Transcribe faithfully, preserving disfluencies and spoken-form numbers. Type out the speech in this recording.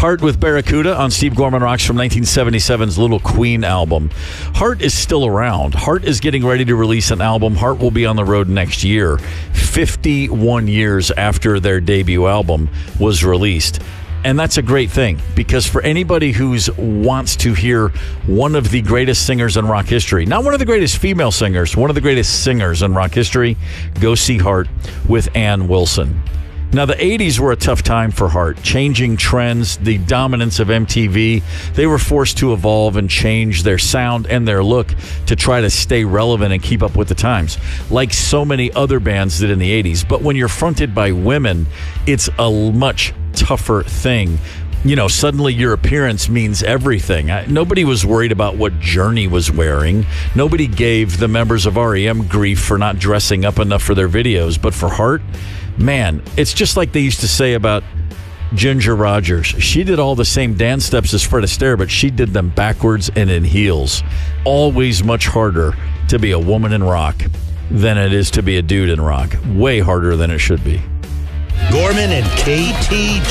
Heart with Barracuda on Steve Gorman Rocks from nineteen seventy-seven's Little Queen album. Heart is still around. Heart is getting ready to release an album. Heart will be on the road next year, fifty-one years after their debut album was released. And that's a great thing, because for anybody who wants to hear one of the greatest singers in rock history, not one of the greatest female singers, one of the greatest singers in rock history, go see Heart with Ann Wilson. Now, the eighties were a tough time for Heart. Changing trends, the dominance of M T V, they were forced to evolve and change their sound and their look to try to stay relevant and keep up with the times, like so many other bands did in the eighties. But when you're fronted by women, it's a much tougher thing. You know, suddenly your appearance means everything. I, nobody was worried about what Journey was wearing. Nobody gave the members of R E M grief for not dressing up enough for their videos. But for Heart, man, it's just like they used to say about Ginger Rogers. She did all the same dance steps as Fred Astaire, but she did them backwards and in heels. Always much harder to be a woman in rock than it is to be a dude in rock. Way harder than it should be. Gorman and K T